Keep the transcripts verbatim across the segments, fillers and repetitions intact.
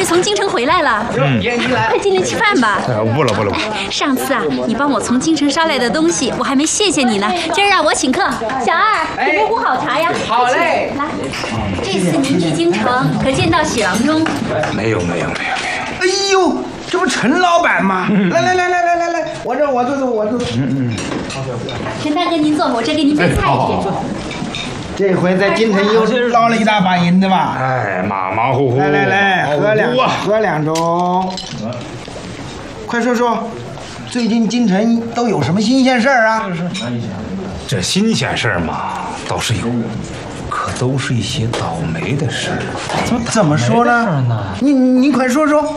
从京城回来了。 嗯， 快进来吃饭吧。 哎，不了不了。 上次啊，你帮我从京城捎来的东西，我还没谢谢你呢。今儿让我请客，小二，给我壶好茶呀。 好嘞。 来，这次您去京城可见到喜郎中？ 没有没有没有没有。 哎呦，这不陈老板吗？来来来来来来来，我这我坐坐我坐。嗯嗯。 陈大哥您坐，我这给您备菜去。 这回在京城又捞了一大把银子吧？ 哎，马马虎虎。 来来来，喝两喝两盅。快说说，最近京城都有什么新鲜事儿啊？ 这新鲜事儿嘛，倒是有，可都是一些倒霉的事。 怎么怎么说呢？你你快说说。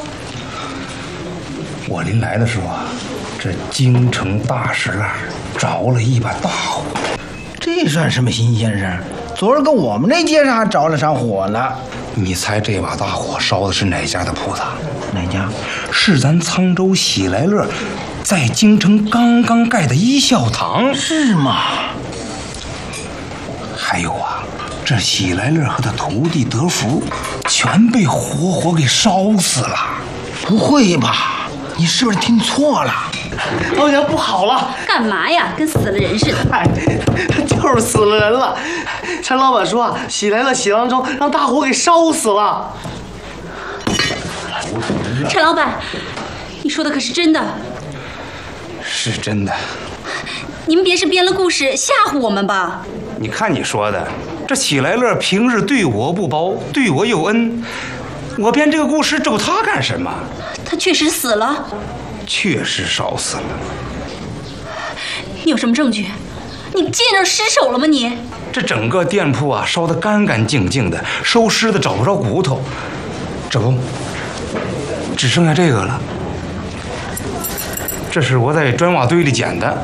我临来的时候啊，这京城大石栏着了一把大火。 这算什么新鲜事儿？昨儿个我们那街上还着了场火呢。 你猜这把大火烧的是哪家的铺子？ 哪家？ 是咱沧州喜来乐在京城刚刚盖的一笑堂。 是吗？ 还有啊，这喜来乐和他徒弟德福全被活活给烧死了。 不会吧？你是不是听错了？ 老娘不好了！ 干嘛呀？跟死了人似的。 哎，就是死了人了。陈老板说啊，喜来乐喜郎中让大火给烧死了。 陈老板，你说的可是真的？ 是真的。 你们别是编了故事吓唬我们吧？ 你看你说的，这喜来乐平日对我不薄，对我有恩，我编这个故事咒他干什么？ 他确实死了。 确实烧死了。 你有什么证据？你见着尸首了吗你？ 这整个店铺啊烧得干干净净的，收尸的找不着骨头，这不只剩下这个了。这是我在砖瓦堆里捡的。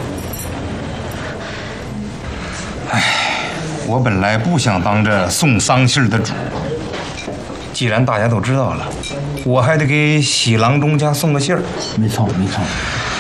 哎，我本来不想当这送丧信的主，既然大家都知道了，我还得给喜郎中家送个信儿。 没错没错。